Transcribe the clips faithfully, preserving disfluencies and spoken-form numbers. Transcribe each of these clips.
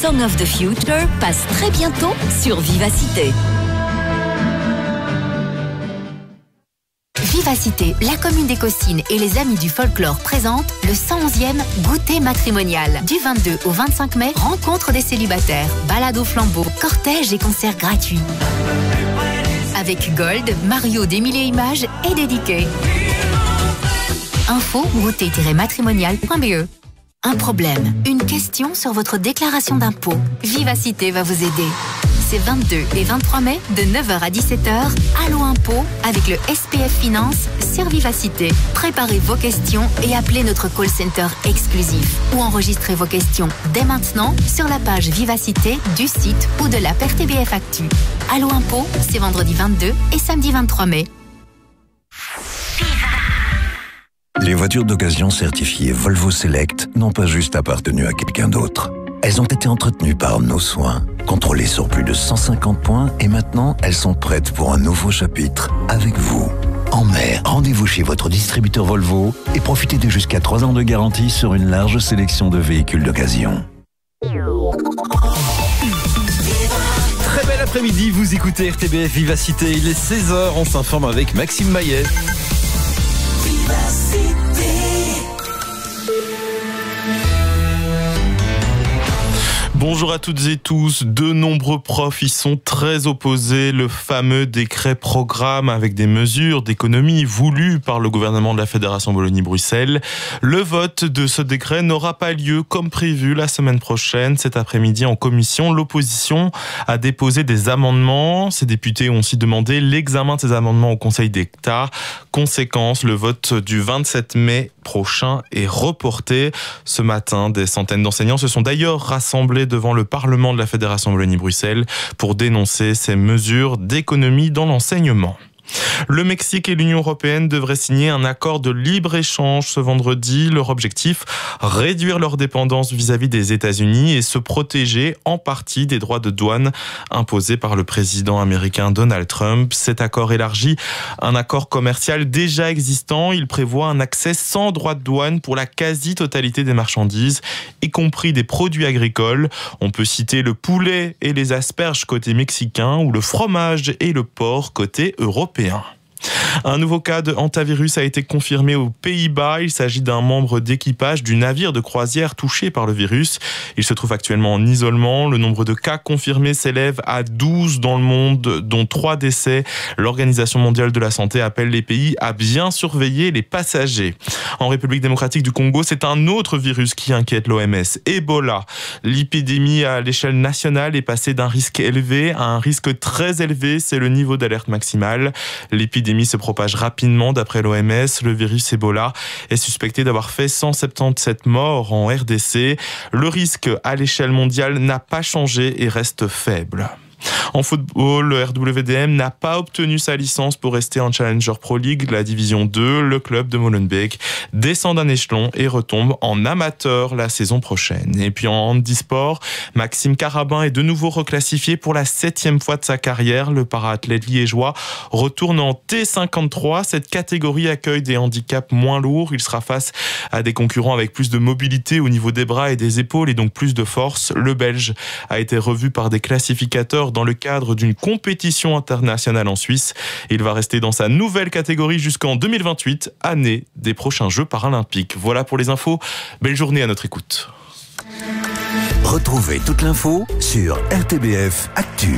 Song of the Future passe très bientôt sur Vivacité. Vivacité, la commune des Caussines et les Amis du Folklore présentent le cent onzième goûter matrimonial. Du vingt-deux au vingt-cinq mai, rencontre des célibataires, balade au flambeau, cortège et concerts gratuits. Avec Gold, Mario d'Emile et Images et Dédiqué. Info goûter tiret matrimonial point b e. Un problème, une question sur votre déclaration d'impôt. Vivacité va vous aider. C'est vingt-deux et vingt-trois mai, de neuf heures à dix-sept heures, Allo Impôt avec le S P F Finance sur Vivacité. Préparez vos questions et appelez notre call center exclusif. Ou enregistrez vos questions dès maintenant sur la page Vivacité du site ou de l'app R T B F Actu. Allo Impôt, c'est vendredi vingt-deux et samedi vingt-trois mai. Les voitures d'occasion certifiées Volvo Select n'ont pas juste appartenu à quelqu'un d'autre. Elles ont été entretenues par nos soins, contrôlées sur plus de cent cinquante points et maintenant elles sont prêtes pour un nouveau chapitre avec vous. En mai, rendez-vous chez votre distributeur Volvo et profitez de jusqu'à trois ans de garantie sur une large sélection de véhicules d'occasion. Très bel après-midi, vous écoutez R T B F Vivacité, il est seize heures, on s'informe avec Maxime Maillet. Bonjour à toutes et tous. De nombreux profs y sont très opposés. Le fameux décret programme avec des mesures d'économie voulues par le gouvernement de la Fédération Wallonie-Bruxelles. Le vote de ce décret n'aura pas lieu comme prévu la semaine prochaine. Cet après-midi en commission, l'opposition a déposé des amendements. Ces députés ont aussi demandé l'examen de ces amendements au Conseil d'État. Conséquence, le vote du vingt-sept mai prochain est reporté. Ce matin, des centaines d'enseignants se sont d'ailleurs rassemblés devant le Parlement de la Fédération Wallonie-Bruxelles pour dénoncer ces mesures d'économie dans l'enseignement. Le Mexique et l'Union européenne devraient signer un accord de libre-échange ce vendredi. Leur objectif, réduire leur dépendance vis-à-vis des États-Unis et se protéger en partie des droits de douane imposés par le président américain Donald Trump. Cet accord élargit un accord commercial déjà existant. Il prévoit un accès sans droits de douane pour la quasi-totalité des marchandises, y compris des produits agricoles. On peut citer le poulet et les asperges côté mexicain ou le fromage et le porc côté européen. Un nouveau cas de hantavirus a été confirmé aux Pays-Bas. Il s'agit d'un membre d'équipage du navire de croisière touché par le virus. Il se trouve actuellement en isolement. Le nombre de cas confirmés s'élève à douze dans le monde, dont trois décès. L'Organisation mondiale de la santé appelle les pays à bien surveiller les passagers. En République démocratique du Congo, c'est un autre virus qui inquiète l'O M S, Ebola. L'épidémie à l'échelle nationale est passée d'un risque élevé à un risque très élevé. C'est le niveau d'alerte maximale. L'épidémie se propage rapidement d'après l'O M S. Le virus Ebola est suspecté d'avoir fait cent soixante-dix-sept morts en R D C. Le risque à l'échelle mondiale n'a pas changé et reste faible. En football, le R W D M n'a pas obtenu sa licence pour rester en Challenger Pro League, la division deux. Le club de Molenbeek descend d'un échelon et retombe en amateur la saison prochaine. Et puis en handisport, Maxime Carabin est de nouveau reclassifié pour la septième fois de sa carrière. Le para-athlète liégeois retourne en T cinquante-trois. Cette catégorie accueille des handicaps moins lourds. Il sera face à des concurrents avec plus de mobilité au niveau des bras et des épaules et donc plus de force. Le Belge a été revu par des classificateurs dans le cadre d'une compétition internationale en Suisse. Il va rester dans sa nouvelle catégorie jusqu'en deux mille vingt-huit, année des prochains Jeux paralympiques. Voilà pour les infos. Belle journée à notre écoute. Retrouvez toute l'info sur R T B F Actu.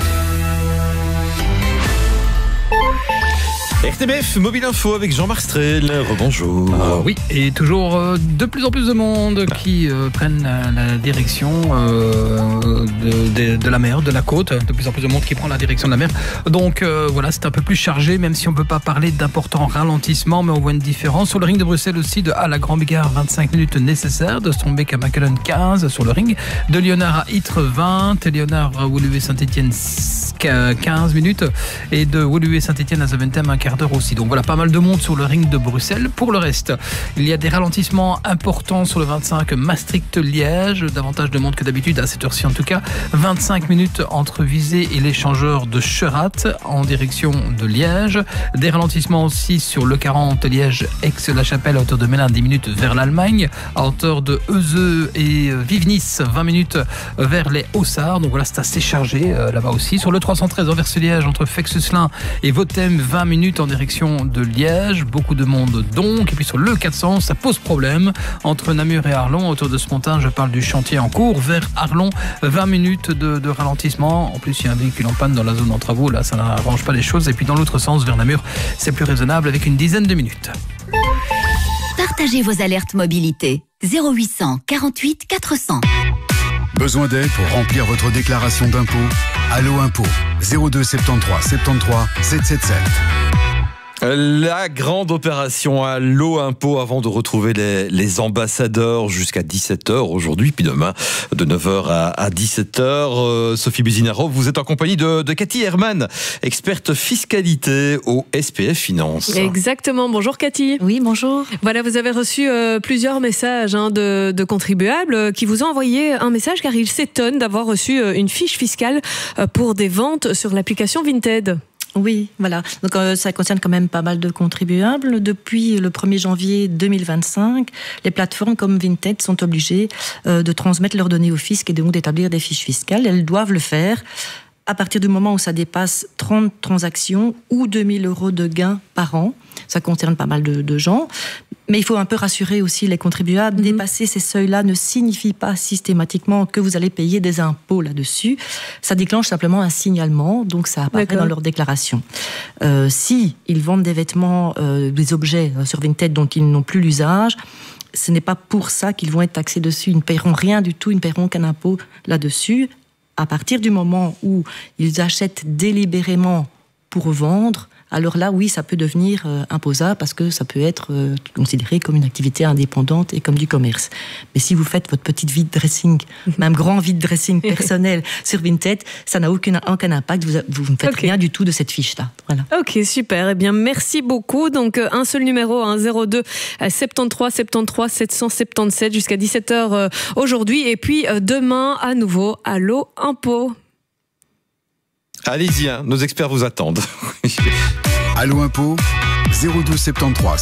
R T B F Mobile Info avec Jean-Marc Strel. Rebonjour. Euh, oui, et toujours euh, de plus en plus de monde qui euh, prennent la, la direction euh, de, de, de la mer, de la côte. De plus en plus de monde qui prend la direction de la mer. Donc euh, voilà, c'est un peu plus chargé, même si on ne peut pas parler d'importants ralentissements, mais on voit une différence. Sur le ring de Bruxelles aussi, de Halle à Grand-Bigard, vingt-cinq minutes nécessaires. De Strombeek à Mackelen, quinze sur le ring. De Léonard à Ytre, vingt. Et Léonard à Woluwe Saint-Etienne, quinze minutes. Et de Woluwe Saint-Etienne à Zaventem, un quart quart d'heure aussi. Donc voilà, pas mal de monde sur le ring de Bruxelles. Pour le reste, il y a des ralentissements importants sur le vingt-cinq Maastricht-Liège. Davantage de monde que d'habitude, à cette heure-ci en tout cas. vingt-cinq minutes entre Visé et l'échangeur de Cherat en direction de Liège. Des ralentissements aussi sur le quarante Liège-Aix-la-Chapelle à hauteur de Mélin, dix minutes vers l'Allemagne. À hauteur de Euzeux et Vivenisse, vingt minutes vers les Hauts-Sarts. Donc voilà, c'est assez chargé euh, là-bas aussi. Sur le trois cent treize Anvers-Liège, entre Feix-Suslin et Votem, vingt minutes en direction de Liège. Beaucoup de monde donc. Et puis sur le quatre cents, ça pose problème. Entre Namur et Arlon, autour de Spontin, je parle du chantier en cours. Vers Arlon, vingt minutes de, de ralentissement. En plus, il y a un véhicule en panne dans la zone en travaux. Là, ça n'arrange pas les choses. Et puis dans l'autre sens, vers Namur, c'est plus raisonnable avec une dizaine de minutes. Partagez vos alertes mobilité. zéro huit cent quarante-huit quatre cents. Besoin d'aide pour remplir votre déclaration d'impôt? Allo Impôt, zéro deux soixante-treize soixante-treize sept cent soixante-dix-sept. La grande opération Allo Impôt avant de retrouver les, les ambassadeurs jusqu'à dix-sept heures aujourd'hui, puis demain de neuf heures à, à dix-sept heures. Euh, Sophie Buzinaro, vous êtes en compagnie de, de Cathy Herman, experte fiscalité au S P F Finance. Exactement, bonjour Cathy. Oui, bonjour. Voilà, vous avez reçu euh, plusieurs messages hein, de, de contribuables euh, qui vous ont envoyé un message car ils s'étonnent d'avoir reçu euh, une fiche fiscale euh, pour des ventes sur l'application Vinted. Oui, voilà. Donc euh, ça concerne quand même pas mal de contribuables. Depuis le premier janvier deux mille vingt-cinq, les plateformes comme Vinted sont obligées euh, de transmettre leurs données au fisc et donc d'établir des fiches fiscales. Elles doivent le faire à partir du moment où ça dépasse trente transactions ou deux mille euros de gains par an. Ça concerne pas mal de, de gens. Mais il faut un peu rassurer aussi les contribuables. Mmh. Dépasser ces seuils-là ne signifie pas systématiquement que vous allez payer des impôts là-dessus. Ça déclenche simplement un signalement, donc ça apparaît D'accord. dans leur déclaration. Euh, si ils vendent des vêtements, euh, des objets sur Vinted dont ils n'ont plus l'usage, ce n'est pas pour ça qu'ils vont être taxés dessus. Ils ne paieront rien du tout, ils ne paieront qu'un impôt là-dessus. À partir du moment où ils achètent délibérément pour vendre, alors là, oui, ça peut devenir euh, imposable parce que ça peut être euh, considéré comme une activité indépendante et comme du commerce. Mais si vous faites votre petite vide dressing, même grand vide dressing personnel sur Vinted, ça n'a aucun, aucun impact. Vous, vous ne faites okay. rien du tout de cette fiche-là. Voilà. Ok, super. Eh bien, merci beaucoup. Donc, euh, un seul numéro, hein, zéro deux soixante-treize soixante-treize sept cent soixante-dix-sept jusqu'à dix-sept heures euh, aujourd'hui. Et puis, euh, demain, à nouveau, Allo Impôt. Allez-y, hein, nos experts vous attendent. Allo Impôt, zéro deux soixante-treize